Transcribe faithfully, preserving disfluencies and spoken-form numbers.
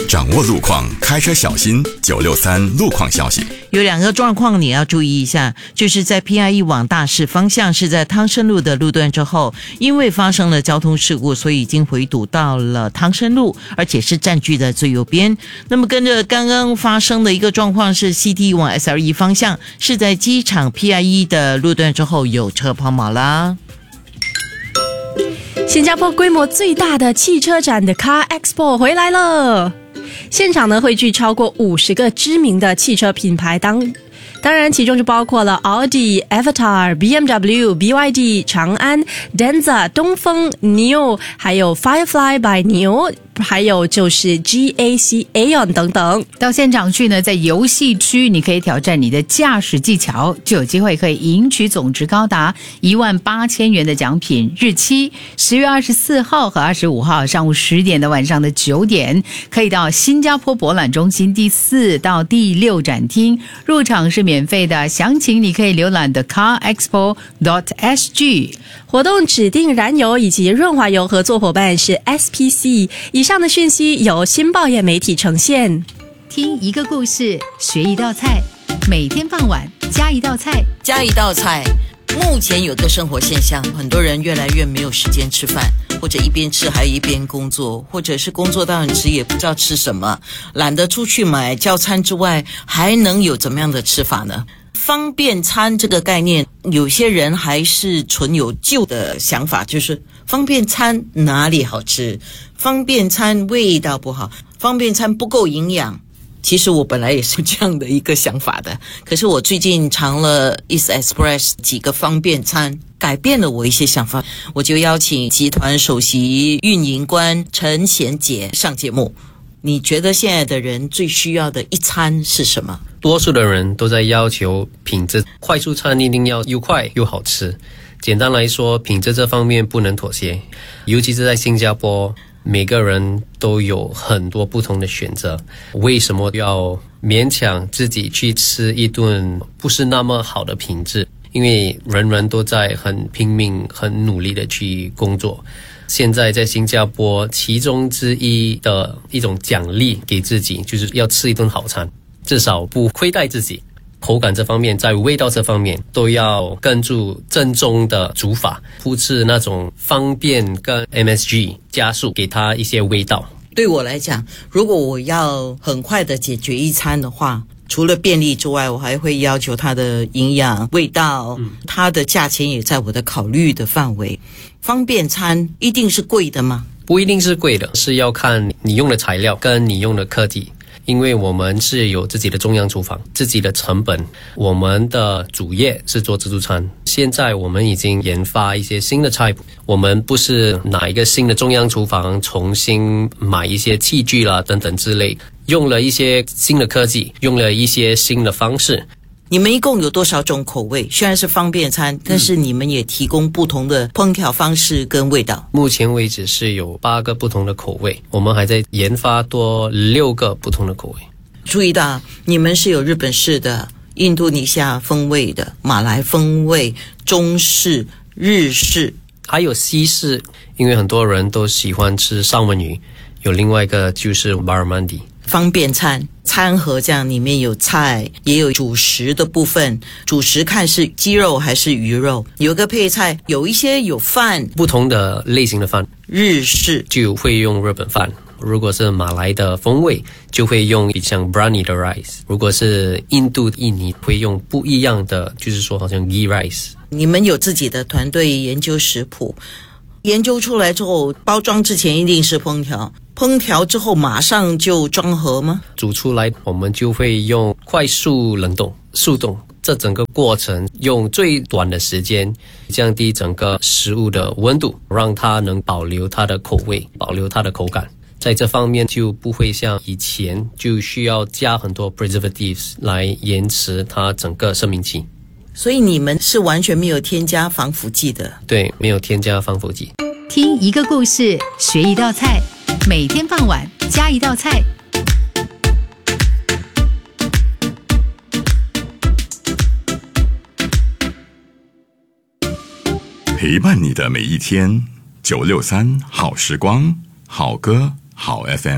掌握路况，开车小心。九六三路况消息， 有两个状况你要注意一下，就是在 P I E 往大市方向，是在汤生路的路段之后，因为发生了交通事故，所以已经回堵到了汤生路，而且是占据的最右边。那么跟着刚刚发生的一个状况是 C T 往 S R E 方向，是在机场 P I E 的路段之后有车抛锚啦。 新加坡规模最大的汽车展的 Car Expo 回来了，现场呢汇聚超过五十个知名的汽车品牌，当当然其中就包括了奥迪、Avatar、B M W、B Y D、长安、Denza、东风、N I O， 还有 Firefly by N I O， 还有就是 G A C Aeon 等等。 到现场去呢，在游戏区你可以挑战你的驾驶技巧，就有机会可以赢取总值高达一万八千元的奖品。日期十月二十四号和二十五号上午十点到晚上的九点，可以到新加坡博览中心第四到第六展厅，入场是免费的，详情你可以浏览的 car expo dot s g。 活动指定燃油以及润滑油合作伙伴是 S P C。 以上的讯息由新报业媒体呈现。 听一个故事，学一道菜，每天傍晚加一道菜， 加一道菜。目前有个生活现象，很多人越来越没有时间吃饭，或者一边吃还一边工作，或者是工作到很迟也不知道吃什么，懒得出去买叫餐之外，还能有怎么样的吃法呢？方便餐这个概念，有些人还是存有旧的想法，就是方便餐哪里好吃，方便餐味道不好，方便餐不够营养。其实我本来也是这样的一个想法的，可是我最近尝了 East Express 几个方便餐，改变了我一些想法，我就邀请集团首席运营官陈贤杰上节目。你觉得现在的人最需要的一餐是什么？ 多数的人都在要求品质，快速餐一定要又快又好吃。简单来说，品质这方面不能妥协，尤其是在新加坡，每个人都有很多不同的选择，为什么要勉强自己去吃一顿不是那么好的品质？因为人人都在很拼命很努力的去工作。现在在新加坡，其中之一的一种奖励给自己，就是要吃一顿好餐，至少不亏待自己。口感这方面，在味道这方面都要根据正宗的煮法，不是那种方便跟 M S G 加速给它一些味道。 对我来讲，如果我要很快的解决一餐的话，除了便利之外，我还会要求它的营养、味道，嗯、它的价钱也在我的考虑的范围。方便餐一定是贵的吗？ 不一定是贵的，是要看你用的材料跟你用的科技。因为我们是有自己的中央厨房，自己的成本，我们的主业是做自助餐。现在我们已经研发一些新的菜谱，我们不是拿一个新的中央厨房重新买一些器具啦等等之类，用了一些新的科技，用了一些新的方式。 你们一共有多少种口味？虽然是方便餐，但是你们也提供不同的烹调方式跟味道。 目前为止是有八个不同的口味，我们还在研发多六个不同的口味。 注意到你们是有日本式的、印度尼西亚风味的、马来风味、中式、日式， 还有西式，因为很多人都喜欢吃三文鱼。有另外一个就是 barramundi。 方便餐餐盒这样，里面有菜也有主食的部分，主食看是鸡肉还是鱼肉，有个配菜，有一些有饭， 不同的类型的饭。 日式就会用日本饭，如果是马来的风味就会用像 brownie 的 rice， 如果是印度印尼会用不一样的，就是说好像 ghee rice。 你们有自己的团队研究食谱，研究出来之后包装之前一定是烹调，烹调之后马上就装盒吗？ 煮出来我们就会用快速冷冻速冻，这整个过程用最短的时间降低整个食物的温度，让它能保留它的口味，保留它的口感。在这方面就不会像以前就需要加很多 preservatives 来延迟它整个生命期。 所以你们是完全没有添加防腐剂的？ 对，没有添加防腐剂。 听一个故事，学一道菜，每天傍晚加一道菜。 陪伴你的每一天，九六三好时光，好歌好 F M。